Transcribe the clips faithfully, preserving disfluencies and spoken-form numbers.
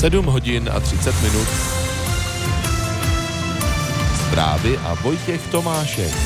sedm hodin a třicet minut. Zprávy a Vojtěch Tomášek.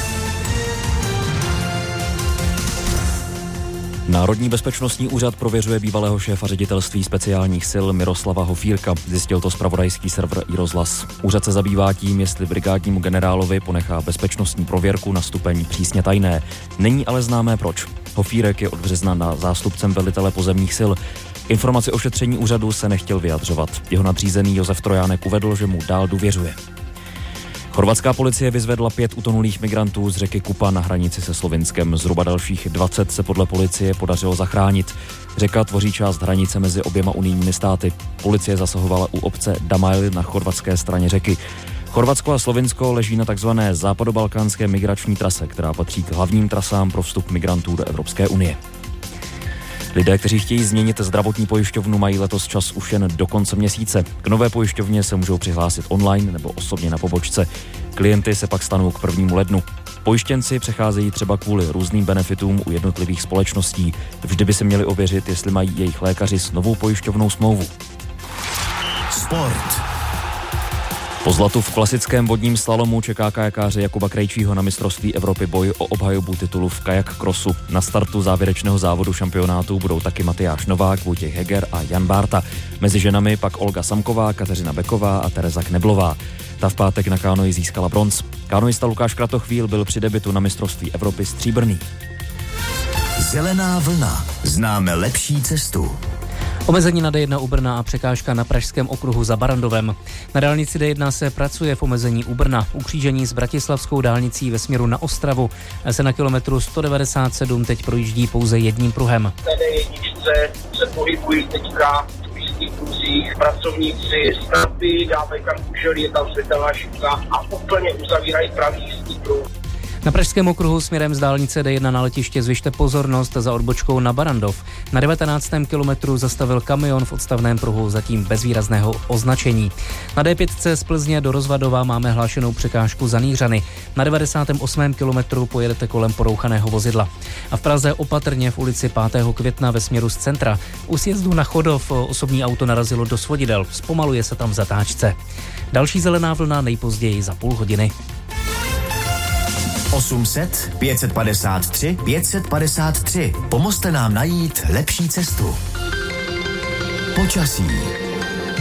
Národní bezpečnostní úřad prověřuje bývalého šéfa ředitelství speciálních sil Miroslava Hofírka. Zjistil to zpravodajský server iRozhlas. Úřad se zabývá tím, jestli brigádnímu generálovi ponechá bezpečnostní prověrku na stupeň přísně tajné. Není ale známé proč. Hofírek je od března na zástupcem velitele pozemních sil. Informaci o šetření úřadu se nechtěl vyjadřovat. Jeho nadřízený Josef Trojánek uvedl, že mu dál důvěřuje. Chorvatská policie vyzvedla pět utonulých migrantů z řeky Kupa na hranici se Slovinskem. Zhruba dalších dvacet se podle policie podařilo zachránit. Řeka tvoří část hranice mezi oběma unijními státy. Policie zasahovala u obce Damajl na chorvatské straně řeky. Chorvatsko a Slovinsko leží na takzvané západobalkánské migrační trase, která patří k hlavním trasám pro vstup migrantů do Evropské unie. Lidé, kteří chtějí změnit zdravotní pojišťovnu, mají letos čas už jen do konce měsíce. K nové pojišťovně se můžou přihlásit online nebo osobně na pobočce. Klienty se pak stanou k prvnímu lednu. Pojištěnci přecházejí třeba kvůli různým benefitům u jednotlivých společností. Vždy by se měli ověřit, jestli mají jejich lékaři s novou pojišťovnou smlouvu. Sport. Po zlatu v klasickém vodním slalomu čeká kajakáře Jakuba Krejčího na mistrovství Evropy boj o obhajobu titulu v kajak crossu. Na startu závěrečného závodu šampionátu budou taky Matyáš Novák, Vojtěch Heger a Jan Bárta. Mezi ženami pak Olga Samková, Kateřina Beková a Tereza Kneblová. Ta v pátek na kánoji získala bronz. Kánoista Lukáš Kratochvíl byl při debutu na mistrovství Evropy stříbrný. Zelená vlna. Známe lepší cestu. Omezení na D jedna u Brna a překážka na pražském okruhu za Barandovem. Na dálnici D jedna se pracuje v omezení u Brna. U křížení s bratislavskou dálnicí ve směru na Ostravu se na kilometru sto devadesát sedm teď projíždí pouze jedním pruhem. Na D jedna se pohybují teďka v místních pruzích pracovníci stavby, dávají tam kužely, je tam světelná šipka a úplně uzavírají pravý jízdní pruh. Na pražském okruhu směrem z dálnice D jedna na letiště zvyšte pozornost za odbočkou na Barandov. Na devatenáctém kilometru zastavil kamion v odstavném pruhu zatím bez výrazného označení. Na D pět z Plzně do Rozvadova máme hlášenou překážku za Nýřany. Na devadesátém osmém kilometru pojedete kolem porouchaného vozidla. A v Praze opatrně v ulici pátého května ve směru z centra. U sjezdu na Chodov osobní auto narazilo do svodidel. Zpomaluje se tam v zatáčce. Další zelená vlna nejpozději za půl hodiny. osm set pět set padesát tři pět set padesát tři. Pomozte nám najít lepší cestu. Počasí.